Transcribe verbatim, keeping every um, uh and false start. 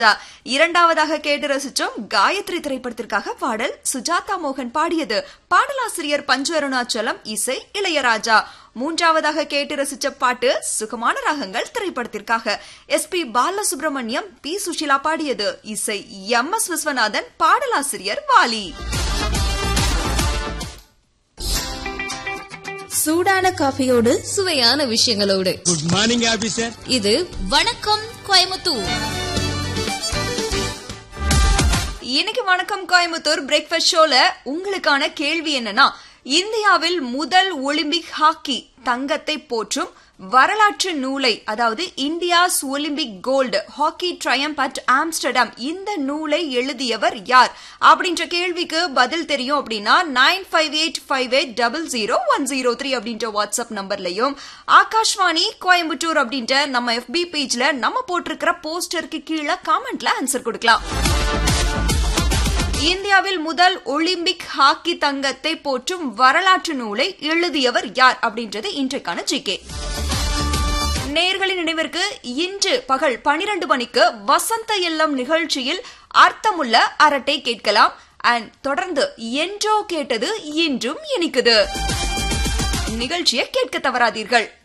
இரண்டாவதாக கேட்டு ரசிச்சோம் காயத்ரி திரைப்படத்திற்காக பாடல் சுஜாதா மோகன் பாடியது. பாடலாசிரியர் பஞ்சு அருணாச்சலம், இசை இளையராஜா. மூன்றாவதாக கேட்டு ரசிச்ச பாட்டு சுகமான ராகங்கள் திரைப்படத்திற்காக S B Balasubramaniam, B Sushila பாடியது. இசை எம் எஸ் விஸ்வநாதன், பாடலாசிரியர் வாலி. சூடான காஃபியோடு சுவையான விஷயங்களோடு. Good morning officer. இது வணக்கம் கோயம்புத்தூர். இன்னைக்கு வணக்கம் கோயம்புத்தூர் பிரேக்ஃபாஸ்ட் ஷோல உங்களுக்கான கேள்வி என்னன்னா, இந்தியாவில் முதல் ஒலிம்பிக் ஹாக்கி தங்கத்தை போற்றும் வரலாற்று நூலை, அதாவது India's Olympic gold hockey triumph at Amsterdam, இந்த நூலை எழுதியவர் யார் அப்படின்ற கேள்விக்கு பதில் தெரியும் அப்படின்னா nine five eight five eight double zero one zero three அப்படின்ற வாட்ஸ்அப் நம்பர்லயும் ஆகாஷ்வாணி கோயம்புத்தூர் அப்படின்ற நம்ம எஃபி பேஜ்ல நம்ம போட்டிருக்கிற போஸ்டருக்கு கீழே காமெண்ட்ல ஆன்சர் கொடுக்கலாம். இந்தியாவில் முதல் ஒலிம்பிக் ஹாக்கி தங்கத்தை போற்றும் வரலாற்று நூலை எழுதியவர் யார் அப்படின்றது இன்றைக்கான ஜிகே. நேயர்களின் நினைவிற்கு இன்று பகல் பனிரெண்டு மணிக்கு வசந்த இல்லம் நிகழ்ச்சியில் அர்த்தமுள்ள அரட்டை கேட்கலாம். அண்ட் தொடர்ந்து என்றோ கேட்டது இன்றும் இனிக்குது நிகழ்ச்சியை கேட்க தவறாதீர்கள்.